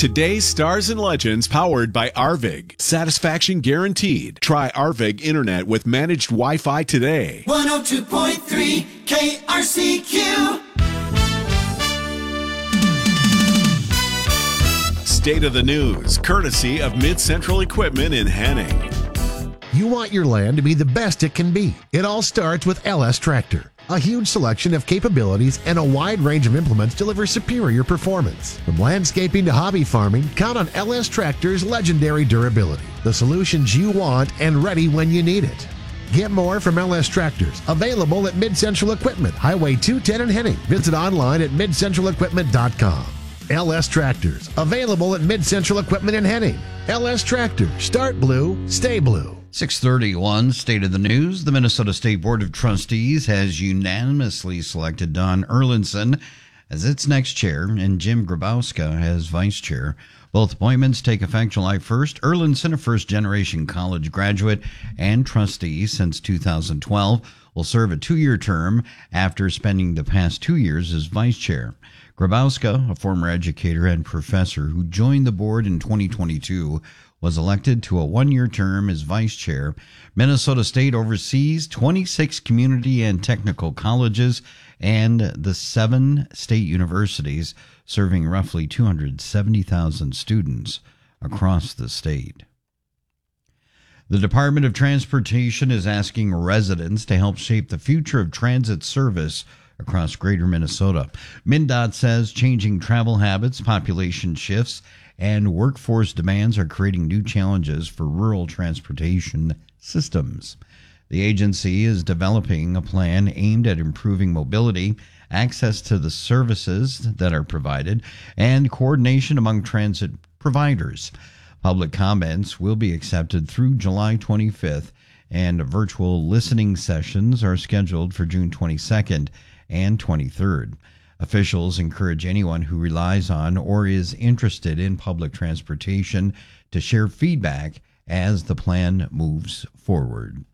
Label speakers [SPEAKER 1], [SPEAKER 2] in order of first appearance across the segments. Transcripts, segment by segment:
[SPEAKER 1] Today's stars and legends powered by Arvig. Satisfaction guaranteed. Try Arvig Internet with managed Wi-Fi today.
[SPEAKER 2] 102.3 KRCQ.
[SPEAKER 1] State of the news, courtesy of Mid-Central Equipment in Henning.
[SPEAKER 3] You want your land to be the best it can be. It all starts with LS Tractor. A huge selection of capabilities and a wide range of implements deliver superior performance. From landscaping to hobby farming, count on LS Tractor's legendary durability. The solutions you want and ready when you need it. Get more from LS Tractors. Available at Mid-Central Equipment, Highway 210 in Henning. Visit online at midcentralequipment.com. LS Tractors. Available at Mid-Central Equipment in Henning. LS Tractors. Start blue, stay blue.
[SPEAKER 4] 6:31, State of the News. The Minnesota State Board of Trustees has unanimously selected Don Erlinson as its next chair and Jim Grabowska as vice chair. Both appointments take effect July 1st. Erlinson, a first-generation college graduate and trustee since 2012, will serve a 2-year term after spending the past 2 years as vice chair. Grabowska, a former educator and professor who joined the board in 2022, was elected to a 1-year term as vice chair. Minnesota State oversees 26 community and technical colleges and the 7 state universities, serving roughly 270,000 students across the state. The Department of Transportation is asking residents to help shape the future of transit service across greater Minnesota. MnDOT says changing travel habits, population shifts, and workforce demands are creating new challenges for rural transportation systems. The agency is developing a plan aimed at improving mobility, access to the services that are provided, and coordination among transit providers. Public comments will be accepted through July 25th, and virtual listening sessions are scheduled for June 22nd and 23rd. Officials encourage anyone who relies on or is interested in public transportation to share feedback as the plan moves forward.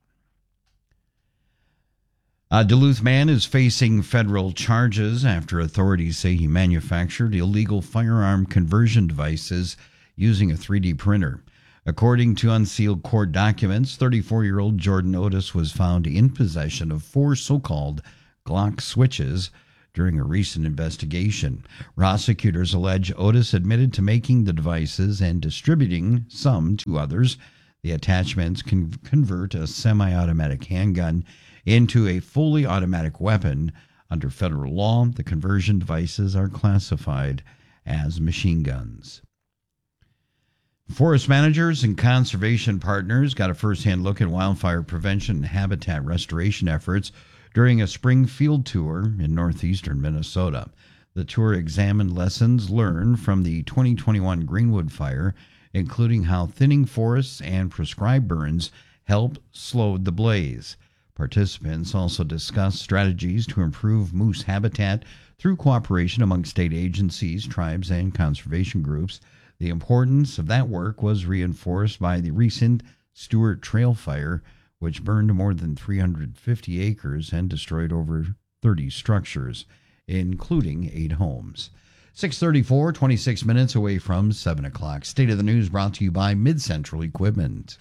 [SPEAKER 4] A Duluth man is facing federal charges after authorities say he manufactured illegal firearm conversion devices using a 3D printer. According to unsealed court documents, 34-year-old Jordan Otis was found in possession of 4 so-called Glock switches during a recent investigation. Prosecutors allege Otis admitted to making the devices and distributing some to others. The attachments can convert a semi-automatic handgun into a fully automatic weapon. Under federal law, the conversion devices are classified as machine guns. Forest managers and conservation partners got a first-hand look at wildfire prevention and habitat restoration efforts during a spring field tour in northeastern Minnesota. The tour examined lessons learned from the 2021 Greenwood fire, including how thinning forests and prescribed burns helped slow the blaze. Participants also discussed strategies to improve moose habitat through cooperation among state agencies, tribes, and conservation groups. The importance of that work was reinforced by the recent Stewart Trail fire, which burned more than 350 acres and destroyed over 30 structures, including 8 homes. 6:34, 26 minutes away from 7 o'clock. State of the News brought to you by Mid-Central Equipment.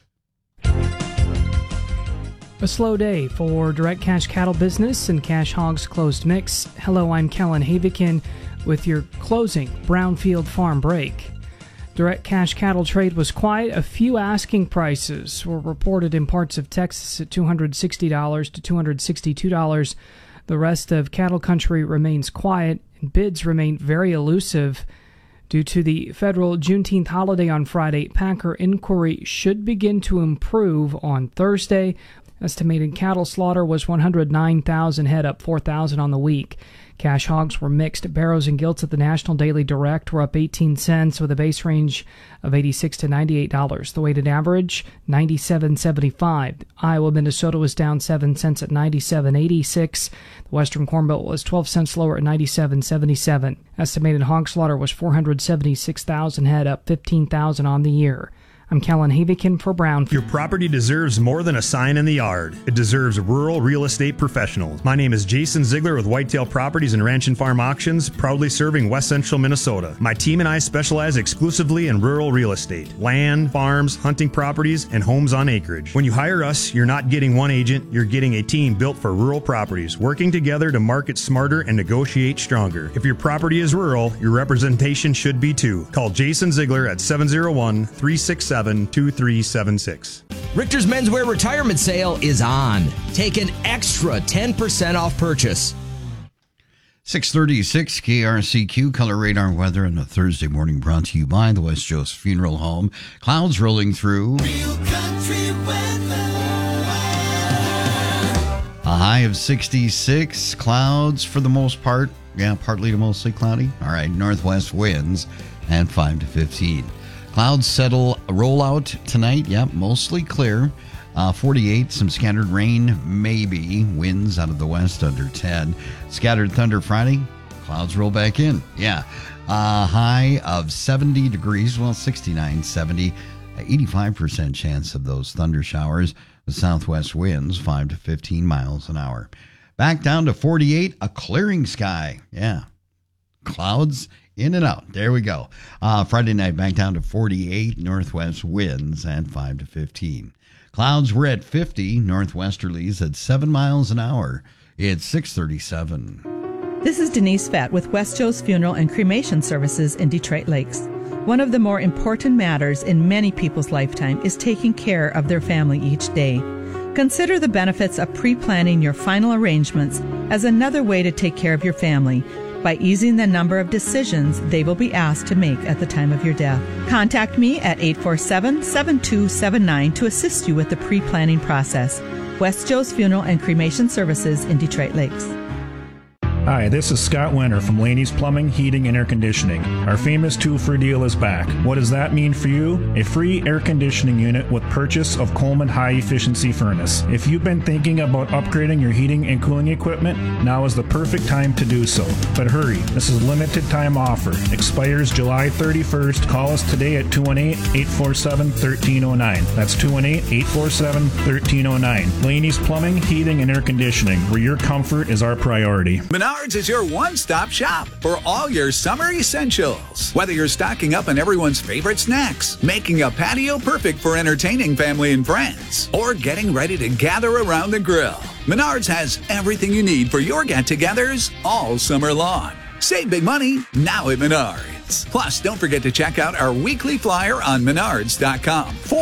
[SPEAKER 5] A slow day for direct cash cattle business and Cash Hogs Closed Mix. Hello, I'm Kellen Havikin with your closing Brownfield Farm break. Direct cash cattle trade was quiet. A few asking prices were reported in parts of Texas at $260 to $262. The rest of cattle country remains quiet, and bids remain very elusive. Due to the federal Juneteenth holiday on Friday, packer inquiry should begin to improve on Thursday. Estimated cattle slaughter was 109,000 head, up 4,000 on the week. Cash hogs were mixed. Barrows and gilts at the National Daily Direct were up 18 cents with a base range of $86 to $98. The weighted average, $97.75. Iowa, Minnesota was down 7 cents at $97.86. The Western Corn Belt was 12 cents lower at $97.77. Estimated hog slaughter was 476,000 head, up 15,000 on the year. I'm Kellen Havikin for Brownfield.
[SPEAKER 6] Your property deserves more than a sign in the yard. It deserves rural real estate professionals. My name is Jason Ziegler with Whitetail Properties and Ranch and Farm Auctions, proudly serving West Central Minnesota. My team and I specialize exclusively in rural real estate, land, farms, hunting properties, and homes on acreage. When you hire us, you're not getting one agent, you're getting a team built for rural properties, working together to market smarter and negotiate stronger. If your property is rural, your representation should be too. Call Jason Ziegler at 701-367-2376.
[SPEAKER 7] Richter's Menswear Retirement Sale is on. Take an extra 10% off purchase.
[SPEAKER 4] 636 KRCQ Color Radar Weather on a Thursday morning, brought to you by the West Joe's Funeral Home. Clouds rolling through.
[SPEAKER 2] Real country weather.
[SPEAKER 4] A high of 66. Clouds for the most part. Yeah, partly to mostly cloudy. All right, northwest winds and 5 to 15. Clouds roll out tonight. Yep, mostly clear. 48, some scattered rain, maybe. Winds out of the west under 10. Scattered thunder Friday. Clouds roll back in. Yeah. High of 70 degrees. Well, 69, 70. 85% chance of those thunder showers. The southwest winds 5 to 15 miles an hour. Back down to 48, a clearing sky. Yeah. Clouds in and out. There we go. Friday night back down to 48, northwest winds and 5 to 15. Clouds were at 50, northwesterlies at 7 miles an hour. It's 6:37.
[SPEAKER 8] This is Denise Fett with West Joe's Funeral and Cremation Services in Detroit Lakes. One of the more important matters in many people's lifetime is taking care of their family each day. Consider the benefits of pre-planning your final arrangements as another way to take care of your family by easing the number of decisions they will be asked to make at the time of your death. Contact me at 847-7279 to assist you with the pre-planning process. West Joe's Funeral and Cremation Services in Detroit Lakes.
[SPEAKER 9] Hi, this is Scott Winter from Laney's Plumbing, Heating, and Air Conditioning. Our famous 2-for deal is back. What does that mean for you? A free air conditioning unit with purchase of Coleman High Efficiency Furnace. If you've been thinking about upgrading your heating and cooling equipment, now is the perfect time to do so. But hurry, this is a limited time offer. Expires July 31st. Call us today at 218-847-1309. That's 218-847-1309. Laney's Plumbing, Heating, and Air Conditioning, where your comfort is our priority.
[SPEAKER 10] Menards is your one-stop shop for all your summer essentials. Whether you're stocking up on everyone's favorite snacks, making a patio perfect for entertaining family and friends, or getting ready to gather around the grill, Menards has everything you need for your get-togethers all summer long. Save big money now at Menards. Plus, don't forget to check out our weekly flyer on Menards.com.